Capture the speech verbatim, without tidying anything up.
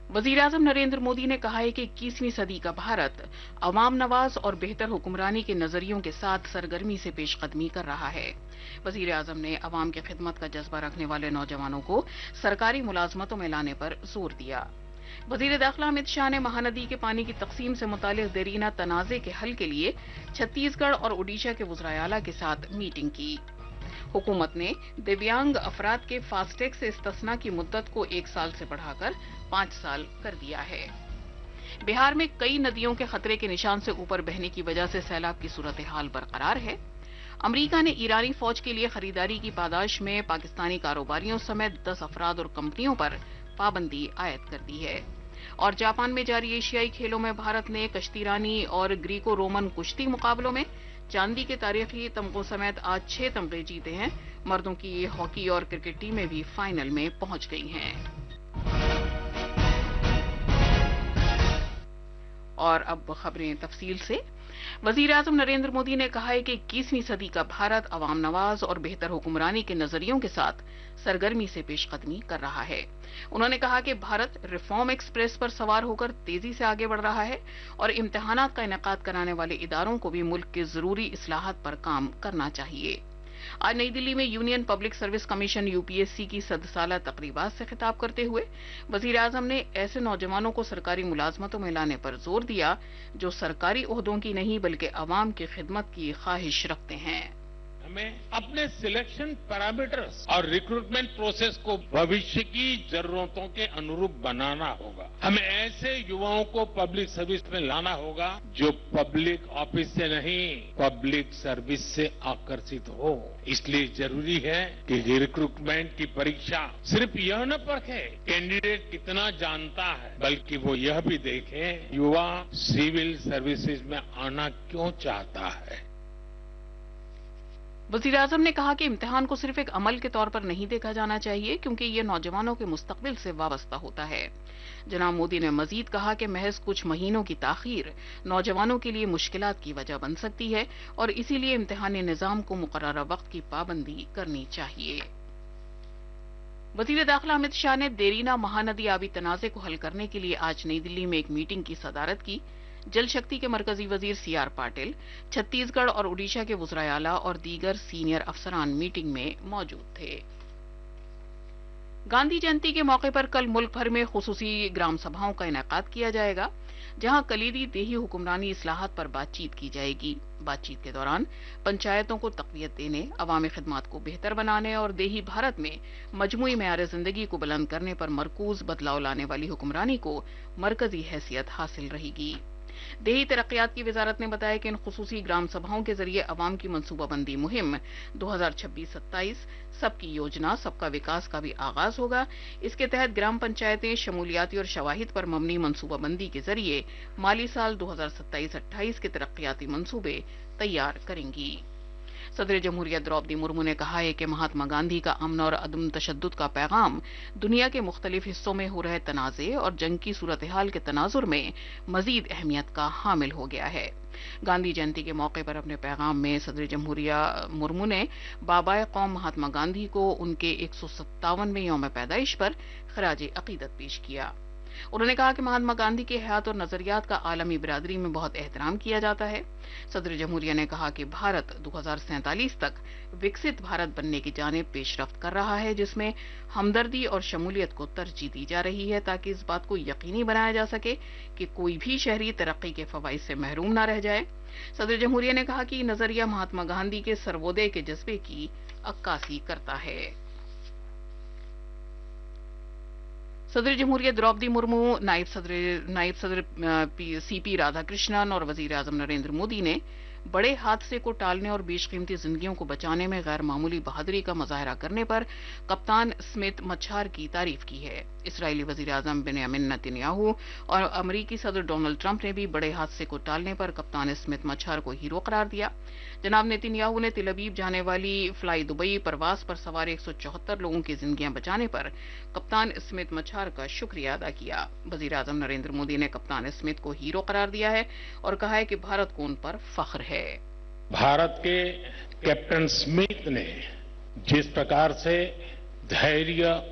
वजीर आजम नरेंद्र मोदी ने कहा है कि इक्कीसवीं सदी का भारत अवाम नवाज और बेहतर हुक्मरानी के नजरियों के साथ सरगर्मी से पेशकदमी कर रहा है। वजीर आजम ने अवाम की खिदमत का जज्बा रखने वाले नौजवानों को सरकारी मुलाजमतों में लाने पर जोर दिया। वजीर दाखिला अमित शाह ने महानदी के पानी की तकसीम से मुतालिक देरीना तनाजे के हल के लिए छत्तीसगढ़ और ओडिशा के वज़राए आला के साथ मीटिंग की। हुकूमत ने दिव्यांग अफराद के फास्टैग से इस्तिस्ना की मुद्दत को एक साल से बढ़ाकर पांच साल कर दिया है। बिहार में कई नदियों के खतरे के निशान से ऊपर बहने की वजह से सैलाब की सूरत हाल बरकरार है। अमरीका ने ईरानी फौज के लिए खरीदारी की पादाश में पाकिस्तानी कारोबारियों समेत दस अफराद और कंपनियों पर पाबंदी आयद कर दी है। और जापान में जारी एशियाई खेलों में भारत ने कश्तीरानी और ग्रीको रोमन कुश्ती मुकाबलों में चांदी के तारीखी तमगों समेत आज छह तमगे जीते हैं। मर्दों की हॉकी और क्रिकेट टीमें भी फाइनल में पहुंच गई हैं। और अब खबरें तफसील से। वजीर आजम नरेंद्र मोदी ने कहा है कि इक्कीसवीं सदी का भारत अवाम नवाज और बेहतर हुक्मरानी के नजरियों के साथ सरगर्मी से पेशकदमी कर रहा है। उन्होंने कहा कि भारत रिफॉर्म एक्सप्रेस पर सवार होकर तेजी से आगे बढ़ रहा है और इम्तिहानात का इनेकाद कराने वाले इदारों को भी मुल्क के जरूरी इस्लाहात पर काम करना चाहिए। आज नई दिल्ली में union public service commission UPSC की सदसाला तकरीबात से खिताब करते हुए वजीर आजम ने ऐसे नौजवानों को सरकारी मुलाजमतों में लाने पर जोर दिया जो सरकारी ओहदों की नहीं बल्कि अवाम की खिदमत की ख्वाहिश रखते हैं। हमें अपने सिलेक्शन पैरामीटर्स और रिक्रूटमेंट प्रोसेस को भविष्य की जरूरतों के अनुरूप बनाना होगा। हमें ऐसे युवाओं को पब्लिक सर्विस में लाना होगा जो पब्लिक ऑफिस से नहीं पब्लिक सर्विस से आकर्षित हो। इसलिए जरूरी है कि रिक्रूटमेंट की परीक्षा सिर्फ यह न परखे कैंडिडेट कितना जानता है, बल्कि वो यह भी देखे युवा सिविल सर्विसेज में आना क्यों चाहता है। वजीर आजम ने कहा कि इम्तिहान को सिर्फ एक अमल के तौर पर नहीं देखा जाना चाहिए क्योंकि ये नौजवानों के मुस्तकबिल से वाबस्ता होता है। जनाब मोदी ने मजीद कहा कि महज कुछ महीनों की ताखीर नौजवानों के लिए मुश्किलात की वजह बन सकती है और इसीलिए इम्तिहानी निजाम को मुकर्ररा वक्त की पाबंदी करनी चाहिए। वजीर दाखिला अमित शाह ने देरीना महानदी आबी तनाजे को हल करने के लिए आज नई दिल्ली में एक मीटिंग की सदारत की। जल शक्ति के मरकजी वजीर सी आर पाटिल, छत्तीसगढ़ और ओडिशा के वज़राए आला और दीगर सीनियर अफसरान मीटिंग में मौजूद थे। गांधी जयंती के मौके पर कल मुल्क भर में खुसूसी ग्राम सभाओं का इनेकाद किया जाएगा, जहां कलीदी देही हुक्मरानी इस्लाहात पर बातचीत की जाएगी। बातचीत के दौरान पंचायतों को तक़वियत देने, अवामी खिदमात को बेहतर बनाने और देही भारत में मजमूई मेयार जिंदगी को बुलंद करने पर मरकूज बदलाव लाने वाली हुक्मरानी को मरकजी हैसियत हासिल रहेगी। देही तरक्यात की वजारत ने बताया कि इन खुसूसी ग्राम सभाओं के जरिए अवाम की मनसूबाबंदी मुहिम दो हजार छब्बीस सत्ताईस सबकी योजना सबका विकास का भी आगाज होगा। इसके तहत ग्राम पंचायतें शमूलियाती और शवाहिद पर मबनी मनसूबाबंदी के जरिए माली साल दो हजार सत्ताईस अट्ठाईस के तरक्याती मंसूबे तैयार करेंगी। सदर जमहूरिया द्रौपदी मुर्मू ने कहा है कि महात्मा गांधी का अमन और अदम तशद्दुद का पैगाम दुनिया के मुख्तलिफ हिस्सों में हो रहे तनाजे और जंग की सूरत हाल के तनाजुर में मजीद अहमियत का हामिल हो गया है। गांधी जयंती के मौके पर अपने पैगाम में सदर जमहूरिया मुर्मू ने बाबाए कौम महात्मा गांधी को उनके एक सौ सत्तावनवें यौम पैदाइश पर खराज अकीदत पेश किया। उन्होंने कहा कि महात्मा गांधी के हयात और नजरियात का आलमी बिरादरी में बहुत एहतराम किया जाता है। सदर जमहूरिया ने कहा कि भारत दो हजार सैंतालीस तक विकसित भारत बनने की जानिब पेशरफ्त कर रहा है, जिसमें हमदर्दी और शमूलियत को तरजीह दी जा रही है ताकि इस बात को यकीनी बनाया जा सके कि कोई भी शहरी तरक्की के फवाइद से महरूम न रह जाए। सदर जमहूरिया ने कहा कि नजरिया महात्मा गांधी के सर्वोदय के जज्बे की अक्कासी करता है। सदर जमहूरिया द्रौपदी मुर्मू, नायब सदर नायब सदर सीपी राधाकृष्णन और वजीर आजम नरेंद्र मोदी ने बड़े हादसे को टालने और बेशकीमती जिंदगियों को बचाने में गैर मामूली बहादुरी का मुजाहरा करने पर कप्तान स्मिथ मच्छार की तारीफ की है। इसराइली वजीर आजम बेंयामिन नेतन्याहू और अमरीकी सदर डोनाल्ड ट्रंप ने भी बड़े हादसे को टालने पर कप्तान स्मिथ मच्छार को हीरो करार दिया। जनाब नेतन्याहू ने तिल अबीब जाने वाली फ्लाई दुबई परवास पर सवार एक सौ चौहत्तर लोगों की जिंदगियां बचाने पर कप्तान स्मिथ मच्छार का शुक्रिया अदा किया। वजीर आजम नरेंद्र मोदी ने कप्तान स्मिथ को हीरो करार दिया है और कहा है कि भारत को उन पर फख्र है। भारत के कैप्टन स्मिथ ने जिस प्रकार से धैर्य